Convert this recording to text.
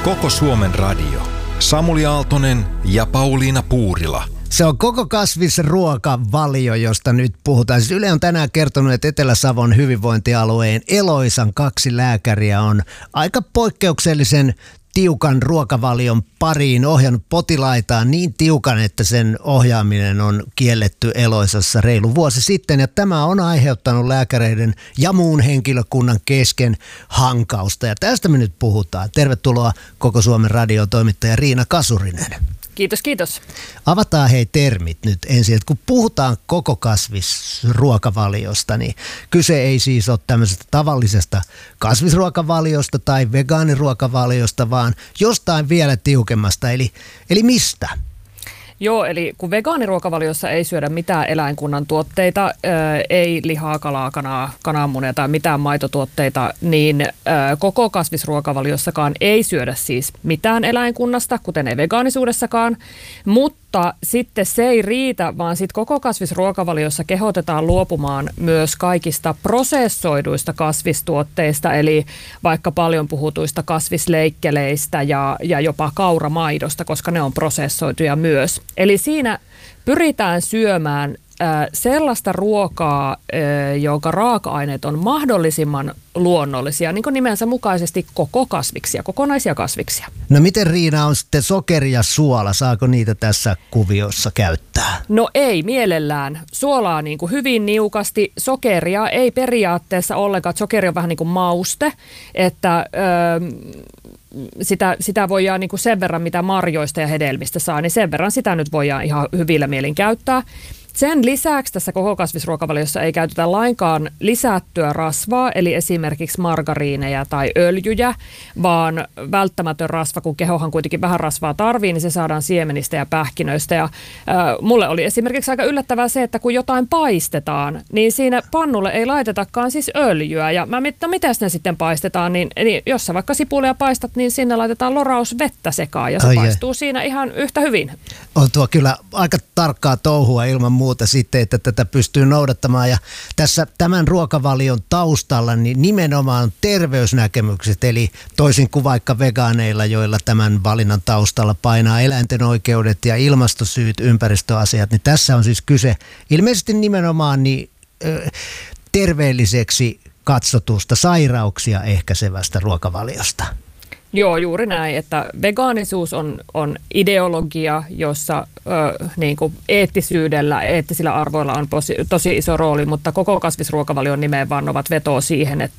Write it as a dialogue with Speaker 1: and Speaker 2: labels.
Speaker 1: Koko Suomen radio. Samuli Aaltonen ja Pauliina Puurila.
Speaker 2: Se on koko kasvisruokavalio, josta nyt puhutaan. Siis Yle on tänään kertonut, että Etelä-Savon hyvinvointialueen Eloisan 2 lääkäriä on aika poikkeuksellisen tiukan ruokavalion pariin ohjannut potilaitaan niin tiukan, että sen ohjaaminen on kielletty Eloisassa reilu vuosi sitten. Ja tämä on aiheuttanut lääkäreiden ja muun henkilökunnan kesken hankausta. Ja tästä me nyt puhutaan. Tervetuloa Koko Suomen radiotoimittaja Riina Kasurinen.
Speaker 3: Kiitos, kiitos.
Speaker 2: Avataan termit nyt ensin, että kun puhutaan koko kasvisruokavaliosta, niin kyse ei siis ole tämmöisestä tavallisesta kasvisruokavaliosta tai vegaaniruokavaliosta, vaan jostain vielä tiukemmasta, eli mistä?
Speaker 3: Joo, eli kun vegaaniruokavaliossa ei syödä mitään eläinkunnan tuotteita, ei lihaa, kalaa, kananmunia tai mitään maitotuotteita, niin koko kasvisruokavaliossakaan ei syödä siis mitään eläinkunnasta, kuten ei vegaanisuudessakaan, mutta sitten se ei riitä, vaan sitten koko kasvisruokavaliossa kehotetaan luopumaan myös kaikista prosessoiduista kasvistuotteista, eli vaikka paljon puhutuista kasvisleikkeleistä ja jopa kauramaidosta, koska ne on prosessoituja myös. Eli siinä pyritään syömään sellaista ruokaa, jonka raaka-aineet on mahdollisimman luonnollisia, niin kuin nimensä mukaisesti koko kasviksia, kokonaisia kasviksia.
Speaker 2: No miten Riina on sitten sokeri ja suola? Saako niitä tässä kuviossa käyttää?
Speaker 3: No ei mielellään. Suolaa niin kuin hyvin niukasti, sokeria ei periaatteessa ollenkaan. Sokeri on vähän niin kuin mauste, että sitä voidaan niin kuin sen verran, mitä marjoista ja hedelmistä saa, niin sen verran sitä nyt voidaan ihan hyvillä mielin käyttää. Sen lisäksi tässä koko kasvisruokavaliossa ei käytetä lainkaan lisättyä rasvaa, eli esimerkiksi margariineja tai öljyjä, vaan välttämätön rasva, kun kehohan kuitenkin vähän rasvaa tarvii, niin se saadaan siemenistä ja pähkinöistä. Ja mulle oli esimerkiksi aika yllättävää se, että kun jotain paistetaan, niin siinä pannulle ei laitetakaan siis öljyä. Ja mä mietin, miten ne sitten paistetaan, niin jos sä vaikka sipulia paistat, niin sinne laitetaan lorausvettä sekaan ja se paistuu siinä ihan yhtä hyvin.
Speaker 2: On tuo kyllä aika tarkkaa touhua ilman muuta sitten, että tätä pystyy noudattamaan. Ja tässä tämän ruokavalion taustalla niin nimenomaan terveysnäkemykset, eli toisin kuin vaikka vegaaneilla, joilla tämän valinnan taustalla painaa eläinten oikeudet ja ilmastosyyt, ympäristöasiat, niin tässä on siis kyse ilmeisesti nimenomaan terveelliseksi katsotusta sairauksia ehkäisevästä ruokavaliosta.
Speaker 3: Joo, juuri näin, että vegaanisuus on ideologia, jossa niin kuin eettisyydellä, eettisillä arvoilla on tosi iso rooli, mutta koko kasvisruokavalion nimeen vannovat vetoo siihen, että